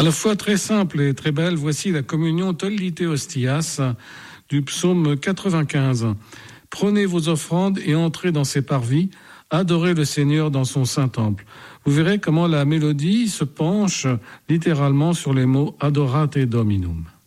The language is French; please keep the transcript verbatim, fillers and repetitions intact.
À la fois très simple et très belle, voici la communion Tollite Hostias du psaume quatre-vingt-quinze. Prenez vos offrandes et entrez dans ses parvis, adorez le Seigneur dans son saint temple. Vous verrez comment la mélodie se penche littéralement sur les mots Adorate Dominum.